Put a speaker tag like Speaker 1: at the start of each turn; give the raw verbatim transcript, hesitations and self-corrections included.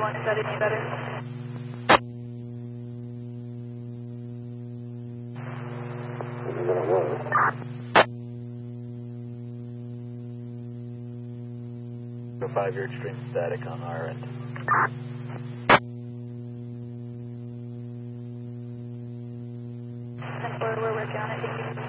Speaker 1: one, is that any better?
Speaker 2: five, you're extreme static on our end.
Speaker 1: ten four, we're working on it, thank you.